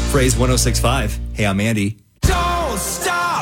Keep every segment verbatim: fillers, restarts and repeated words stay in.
Praise one oh six point five. Hey, I'm Andy. Don't stop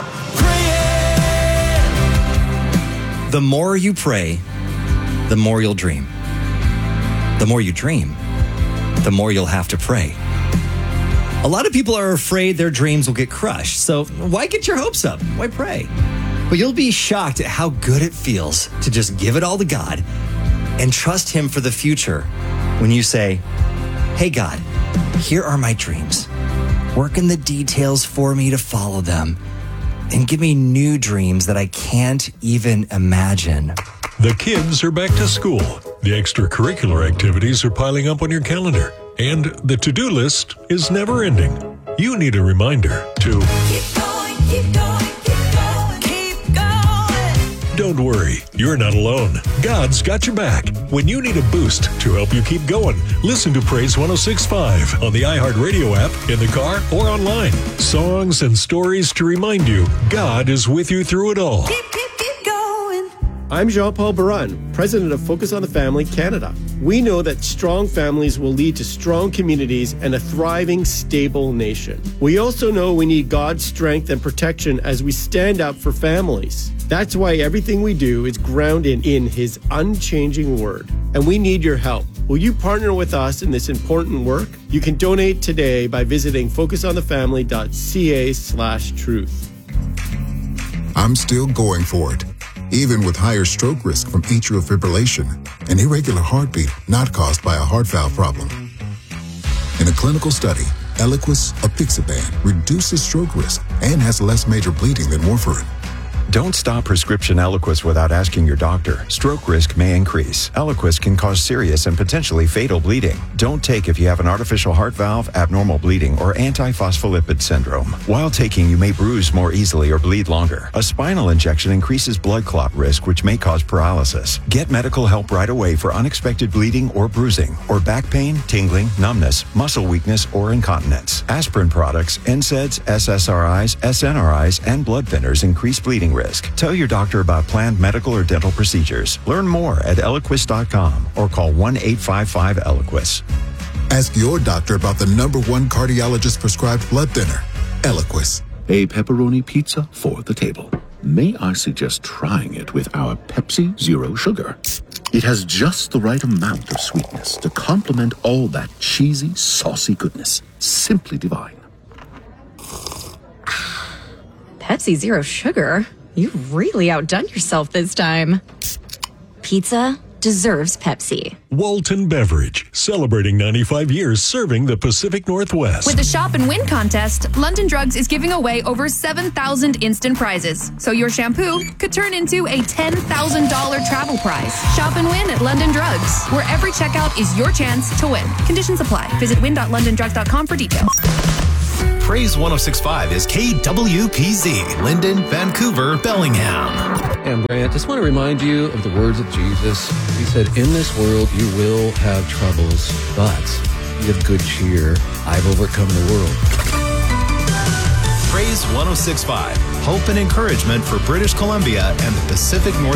praying. The more you pray, the more you'll dream. The more you dream, the more you'll have to pray. A lot of people are afraid their dreams will get crushed. So why get your hopes up? Why pray? But you'll be shocked at how good it feels to just give it all to God and trust Him for the future when you say, hey, God, here are my dreams. Work in the details for me to follow them and give me new dreams that I can't even imagine. The kids are back to school. The extracurricular activities are piling up on your calendar. And the to-do list is never ending. You need a reminder to Keep going, keep going, keep going, keep going. Don't worry, you're not alone. God's got your back. When you need a boost to help you keep going, listen to Praise one oh six point five on the iHeartRadio app, in the car, or online. Songs and stories to remind you God is with you through it all. Keep, keep, keep going. I'm Jean-Paul Baran, president of Focus on the Family Canada. We know that strong families will lead to strong communities and a thriving, stable nation. We also know we need God's strength and protection as we stand up for families. That's why everything we do is grounded in His unchanging word. And we need your help. Will you partner with us in this important work? You can donate today by visiting focusonthefamily.ca slash truth. I'm still going for it. Even with higher stroke risk from atrial fibrillation, an irregular heartbeat not caused by a heart valve problem. In a clinical study, Eliquis apixaban reduces stroke risk and has less major bleeding than warfarin. Don't stop prescription Eliquis without asking your doctor. Stroke risk may increase. Eliquis can cause serious and potentially fatal bleeding. Don't take if you have an artificial heart valve, abnormal bleeding, or antiphospholipid syndrome. While taking, you may bruise more easily or bleed longer. A spinal injection increases blood clot risk, which may cause paralysis. Get medical help right away for unexpected bleeding or bruising, or back pain, tingling, numbness, muscle weakness, or incontinence. Aspirin products, N SAIDs, S S R Is, S N R Is, and blood thinners increase bleeding risk. Tell your doctor about planned medical or dental procedures. Learn more at Eliquis dot com or call one eight five five Eliquis. Ask your doctor about the number one cardiologist prescribed blood thinner, Eliquis. A pepperoni pizza for the table. May I suggest trying it with our Pepsi Zero Sugar? It has just the right amount of sweetness to complement all that cheesy, saucy goodness. Simply divine. Pepsi Zero Sugar? You've really outdone yourself this time. Pizza deserves Pepsi. Walton Beverage, celebrating ninety-five years serving the Pacific Northwest. With the Shop and Win contest, London Drugs is giving away over seven thousand instant prizes. So your shampoo could turn into a ten thousand dollars travel prize. Shop and win at London Drugs, where every checkout is your chance to win. Conditions apply. Visit win dot london drugs dot com for details. Praise one oh six point five is K W P Z, Linden, Vancouver, Bellingham. And Brant, just want to remind you of the words of Jesus. He said, in this world you will have troubles, but be of good cheer. I've overcome the world. Praise one oh six point five, hope and encouragement for British Columbia and the Pacific Northwest.